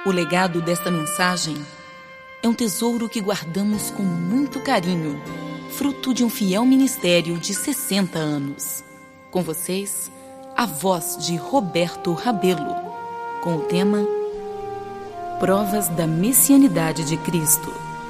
O legado desta mensagem é um tesouro que guardamos com muito carinho, fruto de um fiel ministério de 60 anos. Com vocês, a voz de Roberto Rabelo, com o tema Provas da Messianidade de Cristo.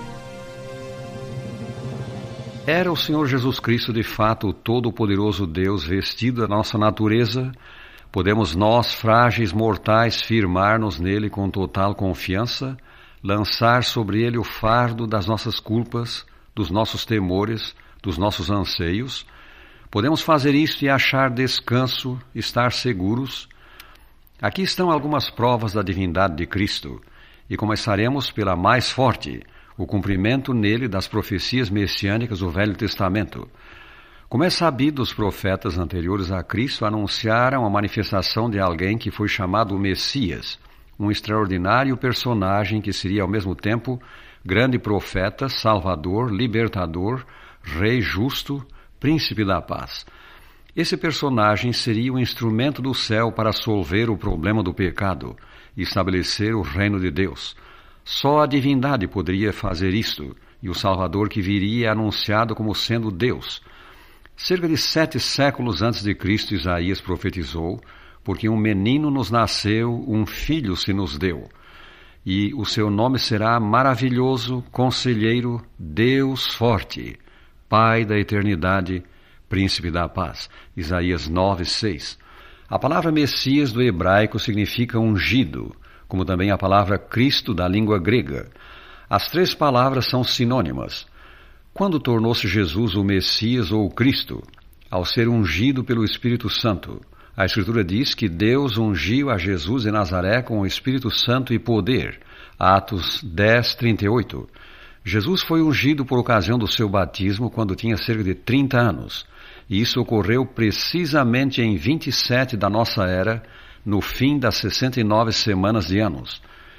Era o Senhor Jesus Cristo de fato o todo-poderoso Deus vestido da nossa natureza? Podemos nós, frágeis mortais, firmar-nos nele com total confiança, lançar sobre ele o fardo das nossas culpas, dos nossos temores, dos nossos anseios? Podemos fazer isto e achar descanso, estar seguros? Aqui estão algumas provas da divindade de Cristo, e começaremos pela mais forte, o cumprimento nele das profecias messiânicas do Velho Testamento. Como é sabido, os profetas anteriores a Cristo anunciaram a manifestação de alguém que foi chamado o Messias, um extraordinário personagem que seria ao mesmo tempo grande profeta, salvador, libertador, rei justo, príncipe da paz. Esse personagem seria o instrumento do céu para solver o problema do pecado e estabelecer o reino de Deus. Só a divindade poderia fazer isto, e o Salvador que viria é anunciado como sendo Deus. Cerca de 7 séculos antes de Cristo, Isaías profetizou: porque um menino nos nasceu, um filho se nos deu, e o seu nome será maravilhoso, conselheiro, Deus forte, Pai da eternidade, príncipe da paz. Isaías 9:6. A palavra Messias do hebraico significa ungido, como também a palavra Cristo da língua grega. As 3 palavras são sinônimas. Quando tornou-se Jesus o Messias ou o Cristo? Ao ser ungido pelo Espírito Santo. A Escritura diz que Deus ungiu a Jesus de Nazaré com o Espírito Santo e poder. Atos 10:38. Jesus foi ungido por ocasião do seu batismo quando tinha cerca de 30 anos. E isso ocorreu precisamente em 27 da nossa era, no fim das 69 semanas de anos.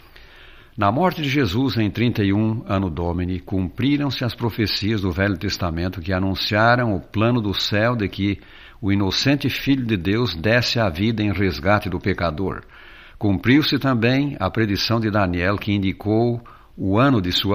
Na morte de Jesus em 31 Anno Domini, cumpriram-se as profecias do Velho Testamento que anunciaram o plano do céu de que o inocente Filho de Deus desse a vida em resgate do pecador. Cumpriu-se também a predição de Daniel que indicou o ano de sua